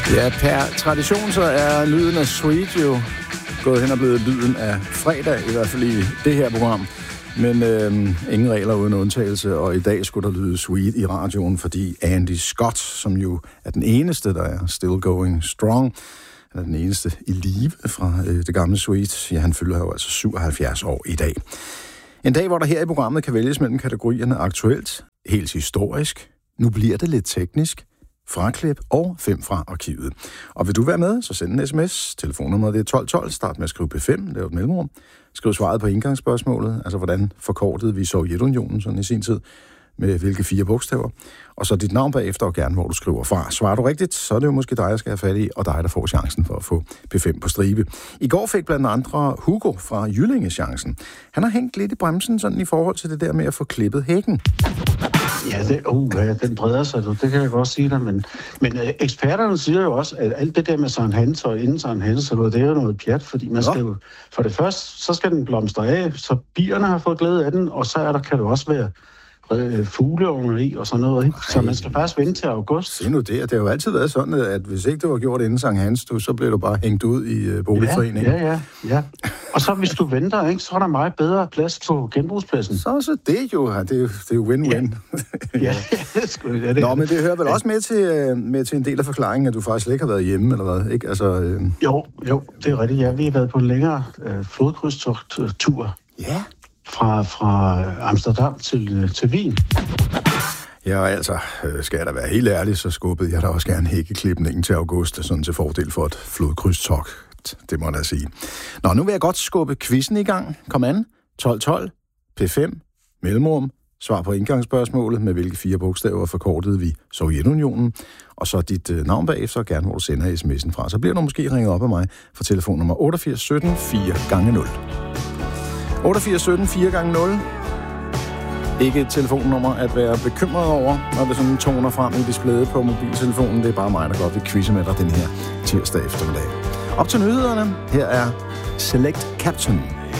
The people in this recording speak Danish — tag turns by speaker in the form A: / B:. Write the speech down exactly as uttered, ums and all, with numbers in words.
A: Ja, per tradition så er lyden af Sweet jo gået hen og blevet lyden af fredag, i hvert fald i det her program. Men øh, ingen regler uden undtagelse, og i dag skulle der lyde Sweet i radioen, fordi Andy Scott, som jo er den eneste, der er still going strong, er den eneste i live fra øh, det gamle Sweet, ja, han fylder jo altså syvoghalvfjerds år i dag. En dag, hvor der her i programmet kan vælges mellem kategorierne aktuelt, helt historisk, nu bliver det lidt teknisk, fraklip og fem fra arkivet. Og vil du være med, så send en sms. Telefonnummeret det er tolv tolv. Start med at skrive P fem, lav et mellemrum. Skriv svaret på indgangsspørgsmålet, altså hvordan forkortede vi Sovjetunionen sådan i sin tid, med hvilke fire bogstaver. Og så dit navn bagefter, og gerne hvor du skriver fra. Svarer du rigtigt, så er det jo måske dig, jeg skal have fat i, og dig, der får chancen for at få P fem på stribe. I går fik blandt andre Hugo fra Jyllinge chancen. Han har hængt lidt i bremsen sådan i forhold til det der med at få klippet hækken.
B: Ja, det, uh, ja, den breder sig, det kan jeg godt sige dig, men, men øh, eksperterne siger jo også, at alt det der med Søren Hans og inden Søren Hans, det er jo noget pjat, fordi man skal jo, for det første, så skal den blomstre af, så bierne har fået glæde af den, og så er der, kan det også være fugleunger i og sådan noget, ikke? Så man skal faktisk vente til august.
A: Se nu det, det har jo altid været sådan, at hvis ikke du var gjort inden Sankt Hans, du, så blev du bare hængt ud i uh, boligforeningen.
B: Ja, ja, ja, ja. Og så hvis du venter, ikke, så er der meget bedre plads på genbrugspladsen.
A: Så så det jo, det er jo, det er jo win-win.
B: Ja, ja, det skulle det.
A: Nå, men det hører vel også med til, med til en del af forklaringen, at du faktisk ikke har været hjemme, eller hvad, ikke? Altså, øh...
B: Jo, jo, det er rigtigt. Ja, vi har været på en længere øh, flodkrydstogt-tur.
A: Ja.
B: Fra, fra Amsterdam til, til Wien.
A: Ja, altså, skal jeg da være helt ærlig, så skubbede jeg da også gerne hækkeklipningen til august, sådan til fordel for et flodkrydstogt, det må jeg da sige. Nå, nu vil jeg godt skubbe quizzen i gang. Kom an, tolv tolv, P fem, mellemrum, svar på indgangsspørgsmålet, med hvilke fire bogstaver forkortede vi Sovjetunionen, og så dit øh, navn bagefter, og gerne hvor du sender sms'en fra. Så bliver du måske ringet op af mig fra telefonnummer otteogfirs sytten fire gange nul. otteogfirs sytten fire gange nul. Ikke et telefonnummer at være bekymret over, når det sådan toner frem i displayet på mobiltelefonen. Det er bare mig, der godt vil quizze med dig den her tirsdag eftermiddag. Op til nyhederne. Her er Select Captain.